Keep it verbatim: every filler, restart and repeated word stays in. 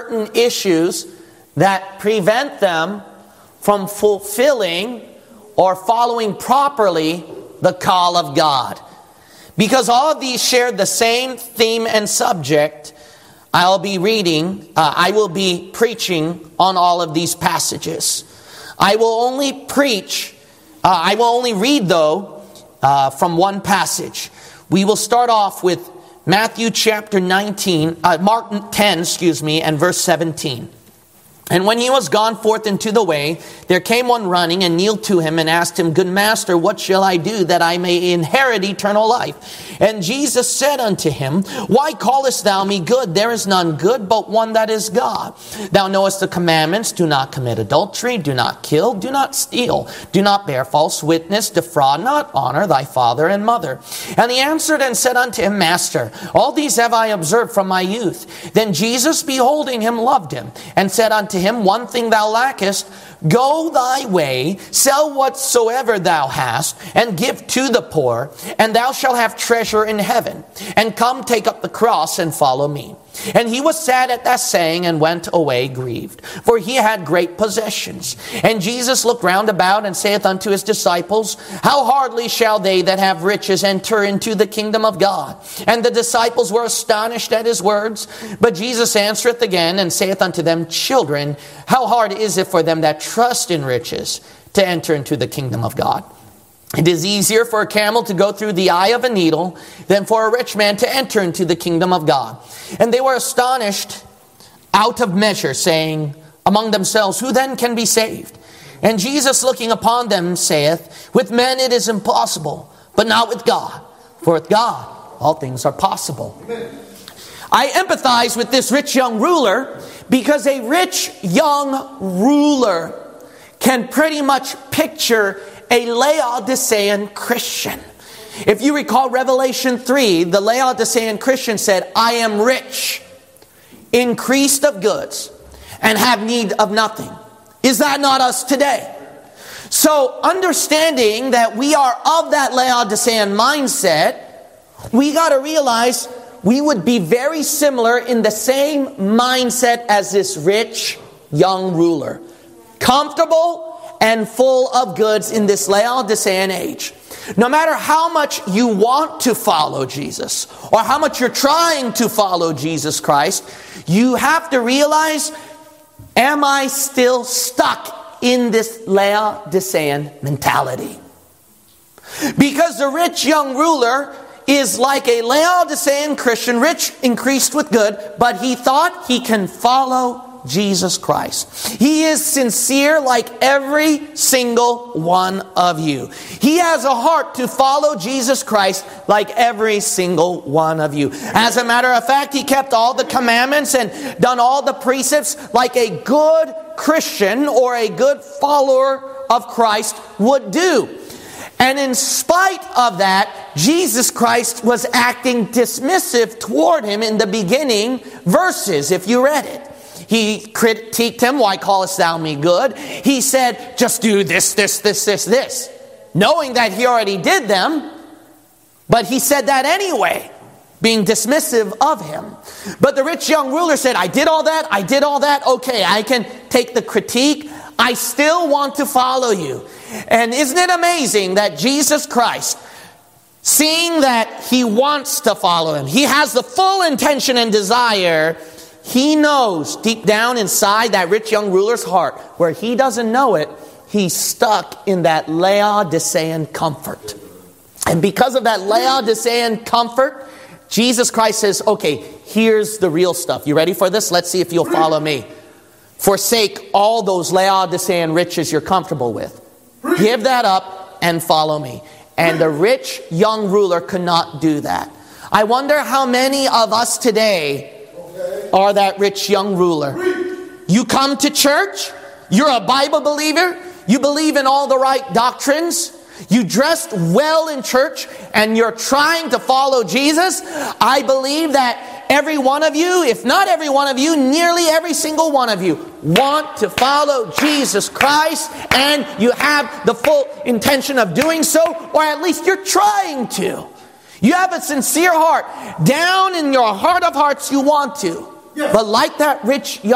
certain issues that prevent them from fulfilling or following properly the call of God. Because all of these share the same theme and subject, I'll be reading, uh, I will be preaching on all of these passages. I will only preach, uh, I will only read though, uh, from one passage. We will start off with Matthew chapter nineteen, uh, Mark ten, excuse me, and verse seventeen. And when he was gone forth into the way, there came one running and kneeled to him and asked him, Good master, what shall I do that I may inherit eternal life? And Jesus said unto him, Why callest thou me good? There is none good but one, that is God. Thou knowest the commandments, do not commit adultery, do not kill, do not steal, do not bear false witness, defraud not, honor thy father and mother. And he answered and said unto him, Master, all these have I observed from my youth. Then Jesus, beholding him, loved him, and said unto him, One thing thou lackest, go thy way, sell whatsoever thou hast, and give to the poor, and thou shalt have treasure in heaven. And come, take up the cross, and follow me. And he was sad at that saying, and went away grieved, for he had great possessions. And Jesus looked round about, and saith unto his disciples, How hardly shall they that have riches enter into the kingdom of God? And the disciples were astonished at his words. But Jesus answereth again, and saith unto them, Children, how hard is it for them that trust in riches to enter into the kingdom of God? It is easier for a camel to go through the eye of a needle than for a rich man to enter into the kingdom of God. And they were astonished out of measure, saying among themselves, Who then can be saved? And Jesus, looking upon them, saith, With men it is impossible, but not with God. For with God all things are possible. Amen. I empathize with this rich young ruler because a rich young ruler can pretty much picture a Laodicean Christian. If you recall Revelation three, the Laodicean Christian said, I am rich, increased of goods, and have need of nothing. Is that not us today? So understanding that we are of that Laodicean mindset, we got to realize we would be very similar in the same mindset as this rich young ruler. Comfortable and full of goods in this Laodicean age. No matter how much you want to follow Jesus, or how much you're trying to follow Jesus Christ, you have to realize, am I still stuck in this Laodicean mentality? Because the rich young ruler is like a Laodicean Christian, rich, increased with good, but he thought he can follow Jesus Christ. He is sincere like every single one of you. He has a heart to follow Jesus Christ like every single one of you. As a matter of fact, he kept all the commandments and done all the precepts like a good Christian or a good follower of Christ would do. And in spite of that, Jesus Christ was acting dismissive toward him in the beginning verses, if you read it. He critiqued him, Why callest thou me good? He said, just do this, this, this, this, this. Knowing that he already did them, but he said that anyway, being dismissive of him. But the rich young ruler said, I did all that, I did all that, okay, I can take the critique. I still want to follow you. And isn't it amazing that Jesus Christ, seeing that he wants to follow him, he has the full intention and desire. He knows deep down inside that rich young ruler's heart, where he doesn't know it, he's stuck in that Laodicean comfort. And because of that Laodicean comfort, Jesus Christ says, okay, here's the real stuff. You ready for this? Let's see if you'll follow me. Forsake all those Laodicean riches you're comfortable with. Give that up and follow me. And the rich young ruler could not do that. I wonder how many of us today are that rich young ruler. You come to church, you're a Bible believer, you believe in all the right doctrines, you dressed well in church, and you're trying to follow Jesus. I believe that every one of you, if not every one of you, nearly every single one of you want to follow Jesus Christ, and you have the full intention of doing so, or at least you're trying to. You have a sincere heart. Down in your heart of hearts, you want to. But like that rich young